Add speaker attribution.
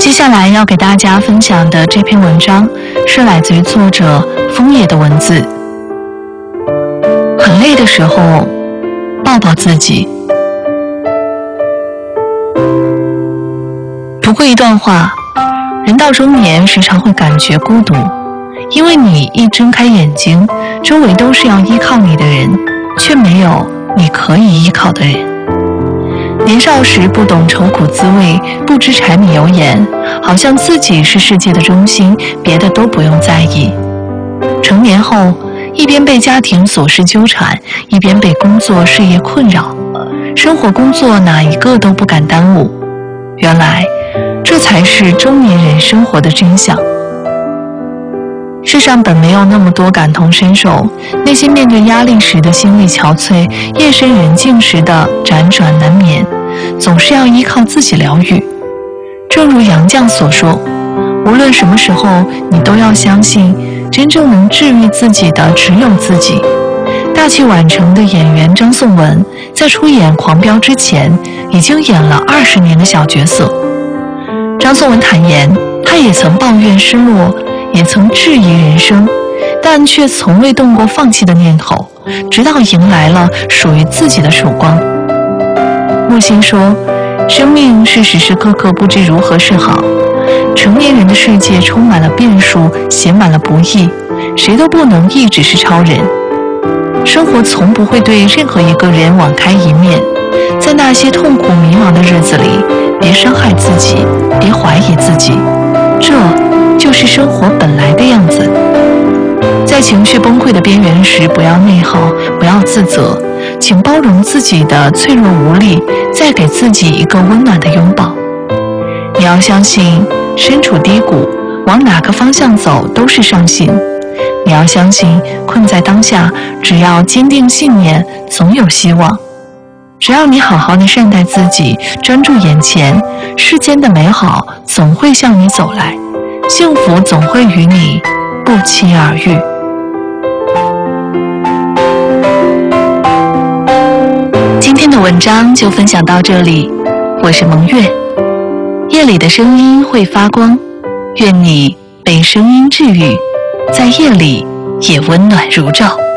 Speaker 1: 接下来要给大家分享的这篇文章是来自于作者枫叶的文字。很累的时候，抱抱自己。读过一段话，人到中年时常会感觉孤独，因为你一睁开眼睛，周围都是要依靠你的人，却没有你可以依靠的人。年少时不懂愁苦滋味，不知柴米油盐，好像自己是世界的中心，别的都不用在意。成年后，一边被家庭琐事纠缠，一边被工作事业困扰，生活工作哪一个都不敢耽误。原来这才是中年人生活的真相。世上本没有那么多感同身受，那些面对压力时的心力憔悴，夜深人静时的辗转难眠，总是要依靠自己疗愈。正如杨绛所说，无论什么时候，你都要相信，真正能治愈自己的只有自己。大器晚成的演员张颂文，在出演《狂飙》之前，已经演了20年的小角色。张颂文坦言，他也曾抱怨失落，也曾质疑人生，但却从未动过放弃的念头，直到迎来了属于自己的曙光。木心说，生命是时时刻刻不知如何是好，成年人的世界充满了变数，写满了不易，谁都不能一直是超人。生活从不会对任何一个人网开一面，在那些痛苦迷茫的日子里，别伤害自己，别怀疑自己，这就是生活本来的样子。在情绪崩溃的边缘时，不要内耗，不要自责，请包容自己的脆弱无力，再给自己一个温暖的拥抱。你要相信，身处低谷，往哪个方向走都是上行。你要相信，困在当下，只要坚定信念，总有希望。只要你好好的善待自己，专注眼前，世间的美好总会向你走来，幸福总会与你不期而遇。今天的文章就分享到这里，我是蒙月。夜里的声音会发光，愿你被声音治愈，在夜里也温暖如昼。